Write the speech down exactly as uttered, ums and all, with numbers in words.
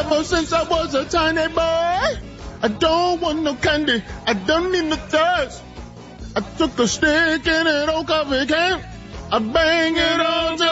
Ever since I was a tiny boy, I don't want no candy, I don't need no toys. I took a stick in an old coffee can, I bang it on till